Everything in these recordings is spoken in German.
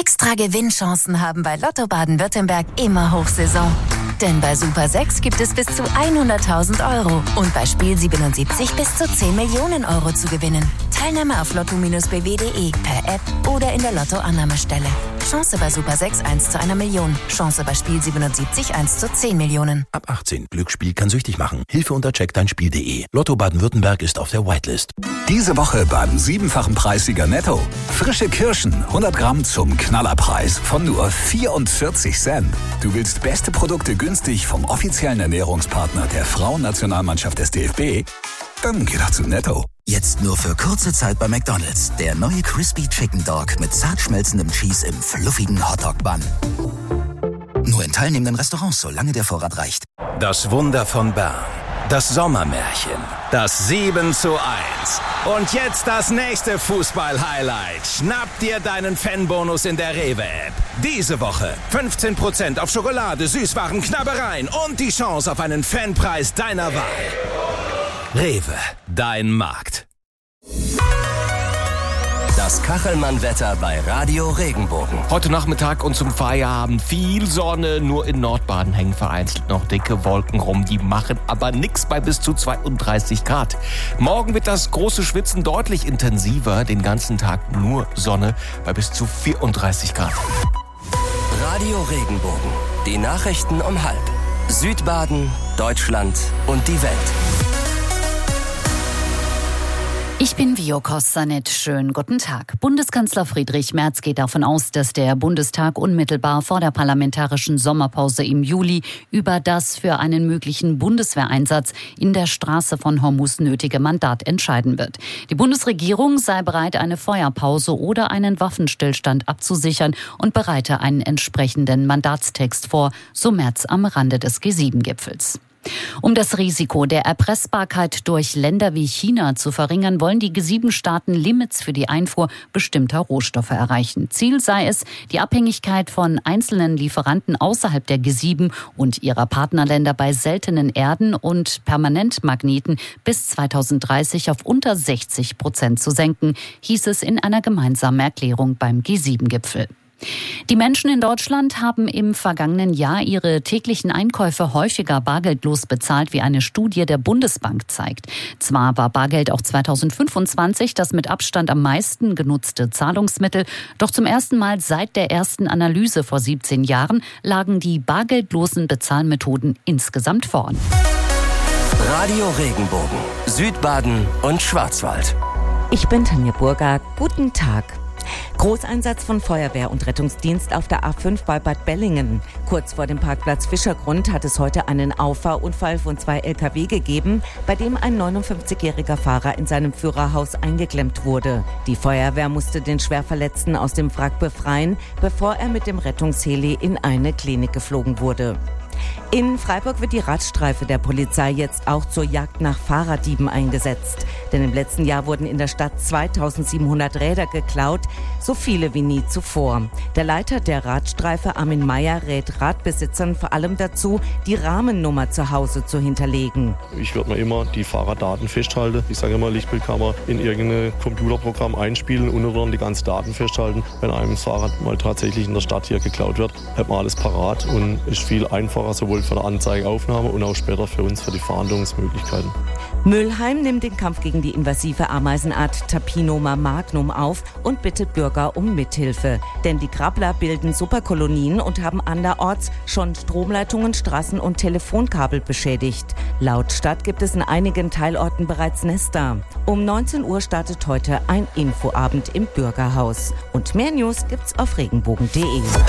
Extra Gewinnchancen haben bei Lotto Baden-Württemberg immer Hochsaison. Denn bei Super 6 gibt es bis zu 100.000 € und bei Spiel 77 bis zu 10 Millionen € zu gewinnen. Teilnahme auf lotto-bw.de, per App oder in der Lotto-Annahmestelle. Chance bei Super 6 1 zu 1 Million. Chance bei Spiel 77 1 zu 10 Millionen. Ab 18. Glücksspiel kann süchtig machen. Hilfe unter checkdeinspiel.de. Lotto Baden-Württemberg ist auf der Whitelist. Diese Woche beim 7-fachen Preissieger Netto. Frische Kirschen, 100 Gramm zum Knallerpreis von nur 44 Cent. Du willst beste Produkte günstig vom offiziellen Ernährungspartner der Frauennationalmannschaft des DFB? Dann geh doch zu Netto. Jetzt nur für kurze Zeit bei McDonald's. Der neue Crispy Chicken Dog mit zart schmelzendem Cheese im fluffigen Hotdog-Bun. Nur in teilnehmenden Restaurants, solange der Vorrat reicht. Das Wunder von Bern. Das Sommermärchen. Das 7:1. Und jetzt das nächste Fußball-Highlight. Schnapp dir deinen Fanbonus in der Rewe-App. Diese Woche 15% auf Schokolade, Süßwaren, Knabbereien und die Chance auf einen Fanpreis deiner Wahl. Rewe, dein Markt. Das Kachelmann-Wetter bei Radio Regenbogen. Heute Nachmittag und zum Feierabend viel Sonne. Nur in Nordbaden hängen vereinzelt noch dicke Wolken rum. Die machen aber nix bei bis zu 32 Grad. Morgen wird das große Schwitzen deutlich intensiver. Den ganzen Tag nur Sonne bei bis zu 34 Grad. Radio Regenbogen. Die Nachrichten um 12:30. Südbaden, Deutschland und die Welt. Ich bin Vio Kostanet. Schönen guten Tag. Bundeskanzler Friedrich Merz geht davon aus, dass der Bundestag unmittelbar vor der parlamentarischen Sommerpause im Juli über das für einen möglichen Bundeswehreinsatz in der Straße von Hormuz nötige Mandat entscheiden wird. Die Bundesregierung sei bereit, eine Feuerpause oder einen Waffenstillstand abzusichern und bereite einen entsprechenden Mandatstext vor, so Merz am Rande des G7-Gipfels. Um das Risiko der Erpressbarkeit durch Länder wie China zu verringern, wollen die G7-Staaten Limits für die Einfuhr bestimmter Rohstoffe erreichen. Ziel sei es, die Abhängigkeit von einzelnen Lieferanten außerhalb der G7 und ihrer Partnerländer bei seltenen Erden und Permanentmagneten bis 2030 auf unter 60% zu senken, hieß es in einer gemeinsamen Erklärung beim G7-Gipfel. Die Menschen in Deutschland haben im vergangenen Jahr ihre täglichen Einkäufe häufiger bargeldlos bezahlt, wie eine Studie der Bundesbank zeigt. Zwar war Bargeld auch 2025 das mit Abstand am meisten genutzte Zahlungsmittel, doch zum ersten Mal seit der ersten Analyse vor 17 Jahren lagen die bargeldlosen Bezahlmethoden insgesamt vorn. Radio Regenbogen, Südbaden und Schwarzwald. Ich bin Tanja Burger. Guten Tag. Großeinsatz von Feuerwehr und Rettungsdienst auf der A5 bei Bad Bellingen. Kurz vor dem Parkplatz Fischergrund hat es heute einen Auffahrunfall von 2 LKW gegeben, bei dem ein 59-jähriger Fahrer in seinem Führerhaus eingeklemmt wurde. Die Feuerwehr musste den Schwerverletzten aus dem Wrack befreien, bevor er mit dem Rettungsheli in eine Klinik geflogen wurde. In Freiburg wird die Radstreife der Polizei jetzt auch zur Jagd nach Fahrraddieben eingesetzt. Denn im letzten Jahr wurden in der Stadt 2700 Räder geklaut, so viele wie nie zuvor. Der Leiter der Radstreife, Armin Meyer, rät Radbesitzern vor allem dazu, die Rahmennummer zu Hause zu hinterlegen. Ich würde mir immer die Fahrraddaten festhalten. Ich sage immer, Lichtbildkamera in irgendein Computerprogramm einspielen und dann die ganzen Daten festhalten. Wenn einem das Fahrrad mal tatsächlich in der Stadt hier geklaut wird, hat man alles parat und ist viel einfacher, sowohl für die Anzeigeaufnahme und auch später für uns für die Verhandlungsmöglichkeiten. Mülheim nimmt den Kampf gegen die invasive Ameisenart Tapinoma magnum auf und bittet Bürger um Mithilfe. Denn die Krabbler bilden Superkolonien und haben anderorts schon Stromleitungen, Straßen und Telefonkabel beschädigt. Laut Stadt gibt es in einigen Teilorten bereits Nester. Um 19 Uhr startet heute ein Infoabend im Bürgerhaus. Und mehr News gibt's auf regenbogen.de.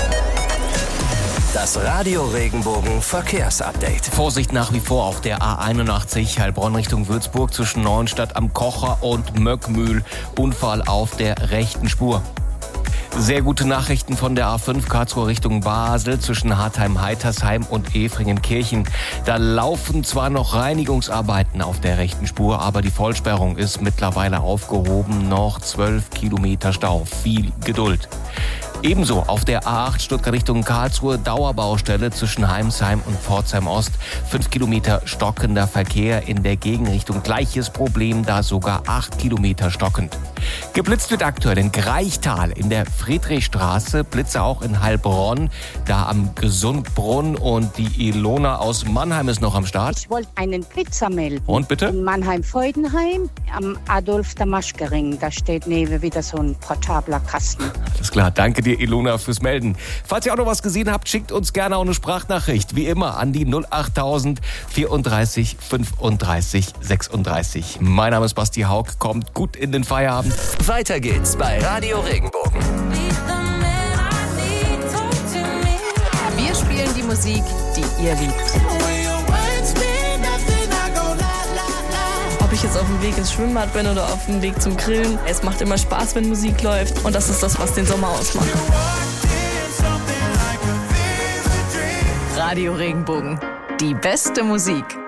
Das Radio Regenbogen Verkehrsupdate. Vorsicht nach wie vor auf der A81 Heilbronn Richtung Würzburg zwischen Neuenstadt am Kocher und Möckmühl. Unfall auf der rechten Spur. Sehr gute Nachrichten von der A5 Karlsruhe Richtung Basel zwischen Hartheim-Heitersheim und Efringenkirchen. Da laufen zwar noch Reinigungsarbeiten auf der rechten Spur, aber die Vollsperrung ist mittlerweile aufgehoben. Noch 12 Kilometer Stau. Viel Geduld. Ebenso auf der A8 Stuttgart Richtung Karlsruhe Dauerbaustelle zwischen Heimsheim und Pforzheim Ost. 5 Kilometer stockender Verkehr in der Gegenrichtung. Gleiches Problem, da sogar 8 Kilometer stockend. Geblitzt wird aktuell in Greichtal in der Friedrichstraße. Blitze auch in Heilbronn, da am Gesundbrunnen. Und die Ilona aus Mannheim ist noch am Start. Ich wollte einen Blitzer melden. Und bitte? In Mannheim-Feudenheim am Adolf-Damaschke-Ring. Da steht neben wieder so ein portabler Kasten. Alles klar, danke dir, Ilona, fürs Melden. Falls ihr auch noch was gesehen habt, schickt uns gerne auch eine Sprachnachricht. Wie immer an die 08000 34 35 36. Mein Name ist Basti Haug. Kommt gut in den Feierabend. Weiter geht's bei Radio Regenbogen. Wir spielen die Musik, die ihr liebt. Ob ich jetzt auf dem Weg ins Schwimmbad bin oder auf dem Weg zum Grillen, es macht immer Spaß, wenn Musik läuft. Und das ist das, was den Sommer ausmacht. Radio Regenbogen. Die beste Musik.